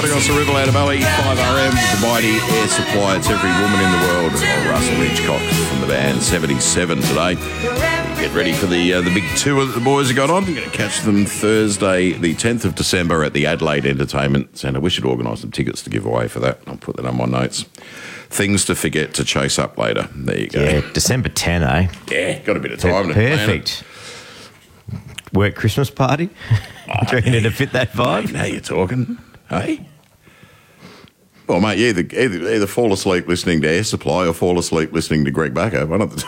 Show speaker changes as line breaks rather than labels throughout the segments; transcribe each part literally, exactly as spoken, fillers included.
trotting across the Riverland Valley, five R M, the mighty air supply. It's every woman in the world. Oh, Russell Hitchcock from the band seventy-seven today. Get ready for the uh, the big tour that the boys have got on. I'm going to catch them Thursday, the tenth of December at the Adelaide Entertainment Centre. We should organise some tickets to give away for that. I'll put that on my notes. Things to forget to chase up later. There you go.
Yeah, December tenth, eh?
Yeah, got a bit of time to plan it.
Perfect. Work Christmas party? Oh, do you reckon it'd fit that vibe?
Mate, now you're talking, hey? Well, mate, you either, either, either fall asleep listening to Air Supply or fall asleep listening to Greg Backer. One of the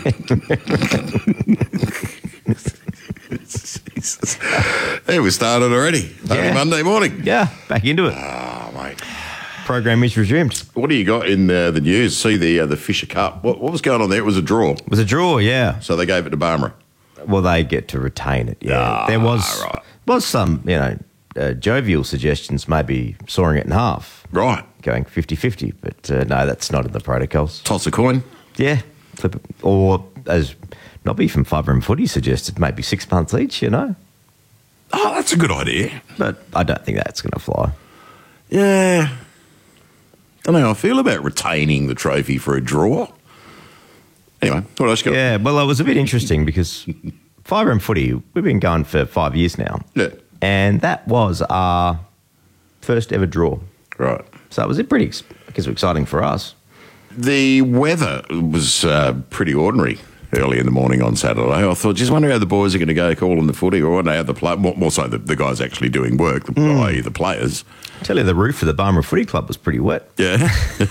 two. Jesus. Hey, we started already. Only
Yeah.
Monday morning.
Yeah, back into it.
Oh, mate.
Program is resumed.
What do you got in uh, the news? See the uh, the Fisher Cup. What, what was going on there? It was a draw.
It was a draw, yeah.
So they gave it to Barmera.
Well, they get to retain it, yeah.
Ah,
there was
right.
was some, you know, uh, jovial suggestions, maybe sawing it in half,
Right.
going fifty-fifty, but uh, no, that's not in the protocols.
Toss a coin.
Yeah, flip it. Or, as Nobby from Five Room Footy suggested, maybe six months each, you know.
Oh, that's a good idea.
But I don't think that's going to fly.
Yeah. Don't know how I feel about retaining the trophy for a draw. Anyway, what else you got?
Yeah, well, it was a bit interesting because Five Room Footy, we've been going for five years now.
Yeah.
And that was our first ever draw.
Right.
So it was pretty, ex- I guess, exciting for us.
The weather was uh, pretty ordinary early in the morning on Saturday. I thought, just wonder how the boys are going to go calling the footy, or how the play, more, more so the, the guys actually doing work, the,
Mm.
that is the players.
I tell you, the roof of the Barmera Footy Club was pretty wet.
Yeah.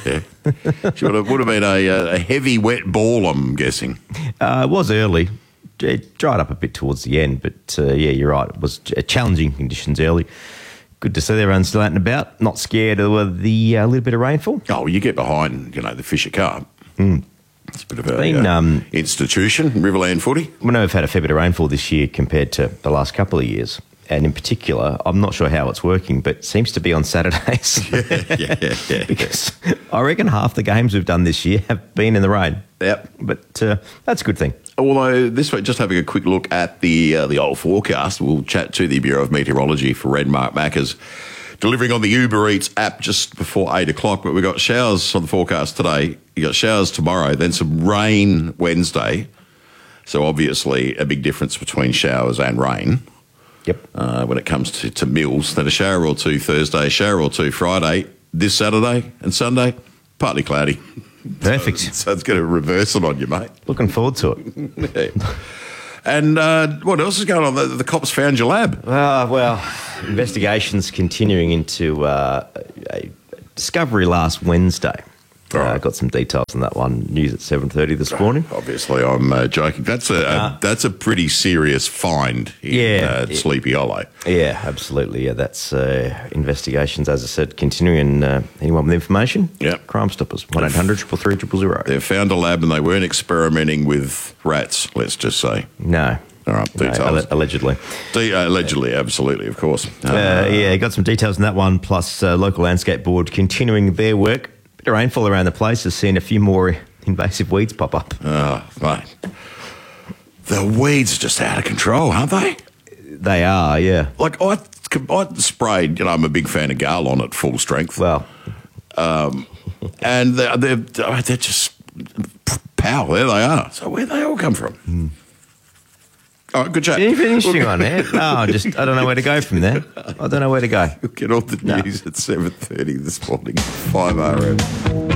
Should have, would have been a, a heavy, wet ball, I'm guessing.
Uh, it was early. It dried up a bit towards the end, but uh, yeah, you're right. It was ch- challenging conditions early. Good to see everyone still out and about, not scared of the uh, little bit of rainfall.
Oh, you get behind, you know, the Fisher Cup.
Mm.
It's a bit of a
Been,
uh,
um,
institution, Riverland Footy.
We know we've had a fair bit of rainfall this year compared to the last couple of years. And in particular, I'm not sure how it's working, but it seems to be on Saturdays.
yeah, yeah, yeah.
Because I reckon half the games we've done this year have been in the rain.
Yep.
But uh, that's a good thing.
Although this week, just having a quick look at the uh, the old forecast, we'll chat to the Bureau of Meteorology for Red Mark Maccas, delivering on the Uber Eats app just before eight o'clock. But we've got showers on the forecast today. You got showers tomorrow, then some rain Wednesday. So obviously a big difference between showers and rain.
Yep.
Uh, when it comes to, to mills, then a shower or two Thursday, a shower or two Friday, this Saturday and Sunday, partly cloudy.
Perfect.
So, so it's going to reverse it on you, mate.
Looking forward to it.
Yeah. And uh, what else is going on? The, the cops found your lab.
Uh, well, investigations continuing into uh, a discovery last Wednesday.
All right.
Uh, got some details on that one. News at seven thirty this morning.
Obviously, I'm uh, joking. That's a,
Uh,
a that's a pretty serious find in
Yeah.
uh,
Yeah.
Sleepy Hollow.
Yeah, absolutely. Yeah, that's uh, investigations, as I said, continuing. Uh, anyone with information?
Yeah.
Crime Stoppers, one eight hundred, three three three zero.
They found a lab and they weren't experimenting with rats, let's just say.
No.
All right,
No,
details.
alle- allegedly.
De- uh, allegedly, absolutely, of course.
Uh, yeah, got some details on that one, plus uh, local landscape board continuing their work. Bit of rainfall around the place has seen a few more invasive weeds pop up.
Oh, mate. The weeds are just out of control, aren't they?
They are, yeah.
Like, I, I sprayed, you know, I'm a big fan of Garlon at full strength.
Well,
And they're, they're, they're just pow, there they are. So where they all come from?
Mm.
All right, good chat.
any finishing on that? No, just I don't know where to go from there. I don't know where to go.
We'll get all the
No.
news at seven thirty this morning, five R M.